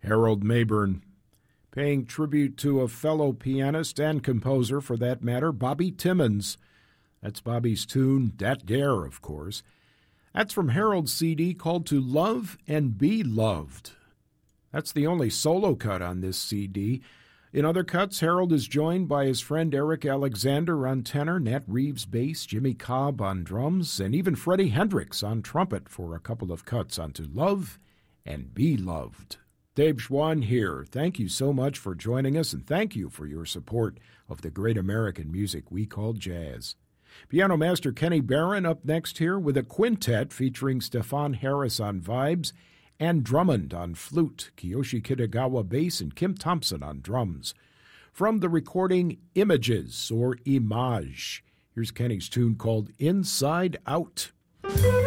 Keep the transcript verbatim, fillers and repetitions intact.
Harold Mabern, paying tribute to a fellow pianist and composer, for that matter, Bobby Timmons. That's Bobby's tune, Dat Dare, of course. That's from Harold's C D called To Love and Be Loved. That's the only solo cut on this C D. In other cuts, Harold is joined by his friend Eric Alexander on tenor, Nat Reeves bass, Jimmy Cobb on drums, and even Freddie Hendricks on trumpet for a couple of cuts on To Love and Be Loved. Dave Schwann here. Thank you so much for joining us, and thank you for your support of the great American music we call jazz. Piano Master Kenny Barron up next here with a quintet featuring Stefan Harris on vibes, Ann Drummond on flute, Kiyoshi Kitagawa bass, and Kim Thompson on drums. From the recording Images, or Image, here's Kenny's tune called Inside Out.